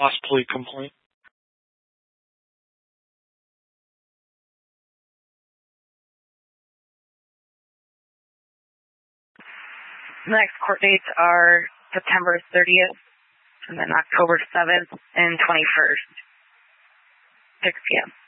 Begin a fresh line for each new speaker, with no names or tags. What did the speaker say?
lost plea complaint.
The next court dates are September 30th and then October 7th and 21st, 6 p.m.